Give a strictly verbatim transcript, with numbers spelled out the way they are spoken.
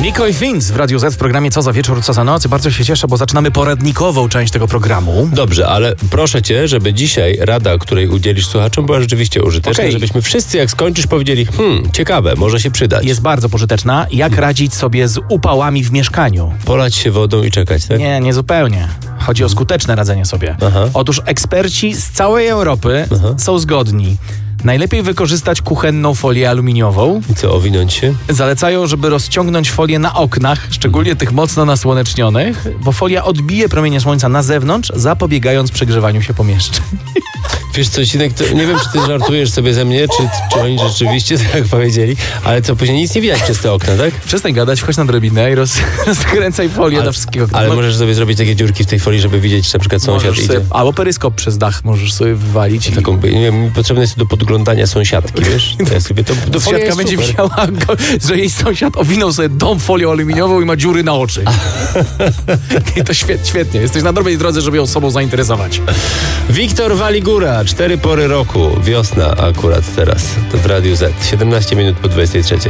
Nico i Fins w Radiu Z w programie Co za wieczór, co za noc. Bardzo się cieszę, bo zaczynamy poradnikową część tego programu. Dobrze, ale proszę cię, żeby dzisiaj rada, której udzielisz słuchaczom, była rzeczywiście użyteczna, Okej. żebyśmy wszyscy jak skończysz powiedzieli, hmm, ciekawe, może się przydać. Jest bardzo pożyteczna. Jak radzić sobie z upałami w mieszkaniu? Polać się wodą i czekać, tak? Nie, nie zupełnie. Chodzi o skuteczne radzenie sobie. Aha. Otóż eksperci z całej Europy Aha. są zgodni. Najlepiej wykorzystać kuchenną folię aluminiową. I co, owinąć się? Zalecają, żeby rozciągnąć folię na oknach, szczególnie tych mocno nasłonecznionych, bo folia odbije promienie słońca na zewnątrz, zapobiegając przegrzewaniu się pomieszczeń. Wiesz co, Cinek, to nie wiem, czy ty żartujesz sobie ze mnie, czy, czy oni rzeczywiście tak powiedzieli, ale co, później nic nie widać przez te okna, tak? Przestań gadać, wchodź na drabinę i roz, rozkręcaj folię Ale- na wszystkie okna. Ale Mo- możesz sobie zrobić takie dziurki w tej folii, żeby widzieć, czy na przykład sąsiad możesz idzie. sobie, albo peryskop przez dach możesz sobie wywalić. i- Taką, nie wiem, mi potrzebne jest do podglądania sąsiadki, wiesz? To ja sobie to, to folia Sąsiadka jest będzie super. widziała, go, że jej sąsiad owinął sobie dom folią aluminiową i ma dziury na oczy. I to świet, świetnie. Jesteś na dobrej drodze, żeby ją sobą zainteresować. Wiktor Waligura, cztery pory roku, wiosna akurat teraz w Radiu Z, siedemnaście minut po dwudziestej trzeciej.